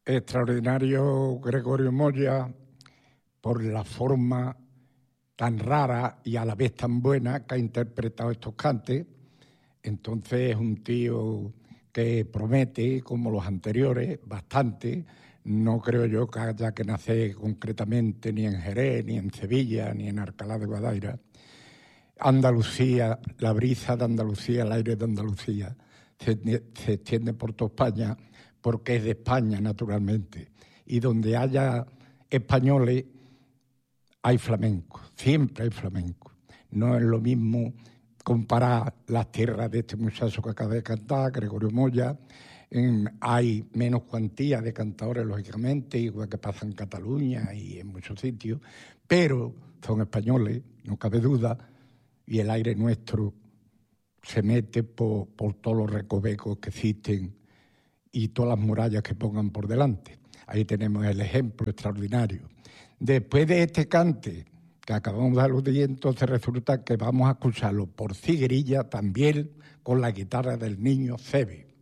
Extraordinario Gregorio Moya por la forma tan rara y a la vez tan buena que ha interpretado estos cantes. Entonces es un tío que promete, como los anteriores, bastante. No creo yo que haya que nacer concretamente ni en Jerez, ni en Sevilla, ni en Alcalá de Guadaira. Andalucía, la brisa de Andalucía, el aire de Andalucía, se extiende por toda España, porque es de España, naturalmente. Y donde haya españoles, hay flamenco, siempre hay flamenco. No es lo mismo comparar las tierras de este muchacho que acaba de cantar, Gregorio Moya. Hay menos cuantía de cantadores, lógicamente, igual que pasa en Cataluña y en muchos sitios, pero son españoles, no cabe duda, y el aire nuestro se mete por todos los recovecos que existen y todas las murallas que pongan por delante. Ahí tenemos el ejemplo extraordinario. Después de este cante que acabamos de aludir, entonces resulta que vamos a escucharlo por ciguerilla también con la guitarra del niño Cebe.